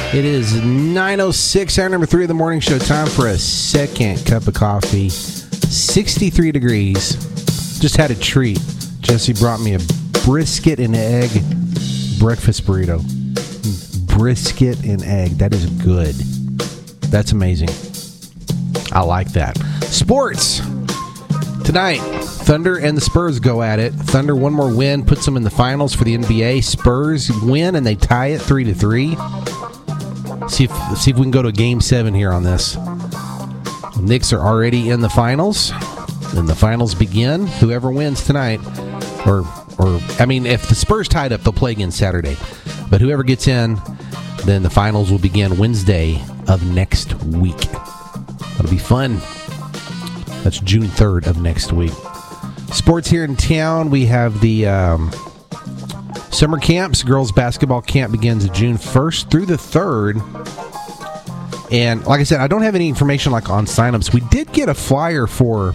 It is 9:06, hour number 3 of the morning show. Time for a second cup of coffee. 63 degrees. Just had a treat. Jesse brought me a brisket and egg breakfast burrito. Brisket and egg. That is good. That's amazing. I like that. Sports. Tonight, Thunder and the Spurs go at it. Thunder, one more win, puts them in the finals for the NBA. Spurs win, and they tie it 3-3. See if we can go to Game 7 here on this. Knicks are already in the finals, and the finals begin. Whoever wins tonight, or if the Spurs tied up, they'll play again Saturday. But whoever gets in, then the finals will begin Wednesday of next week. That'll be fun. That's June 3rd of next week. Sports here in town, we have the summer camps. Girls basketball camp begins June 1st through the 3rd. And like I said, I don't have any information on signups. We did get a flyer for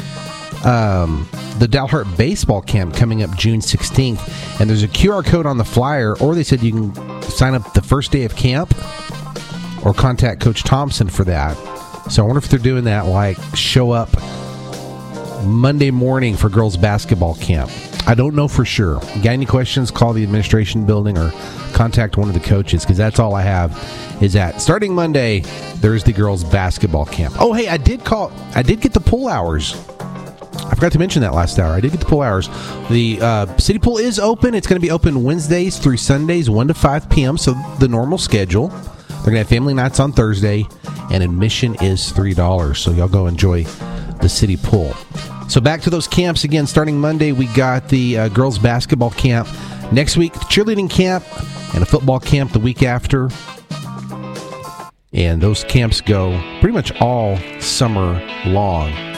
the Dalhart baseball camp coming up June 16th. And there's a QR code on the flyer, or they said you can sign up the first day of camp or contact Coach Thompson for that. So I wonder if they're doing that, show up Monday morning for girls basketball camp. I don't know for sure. Got any questions, call the administration building or contact one of the coaches, because that's all I have is that starting Monday, there's the girls basketball camp. Oh, hey, I did get the pool hours. I forgot to mention that last hour. I did get the pool hours. The city pool is open. It's going to be open Wednesdays through Sundays, 1 to 5 p.m., so the normal schedule. They're going to have family nights on Thursday, and admission is $3, so y'all go enjoy the city pool. So back to those camps again. Starting Monday, we got the girls basketball camp. Next week, cheerleading camp and a football camp the week after. And those camps go pretty much all summer long.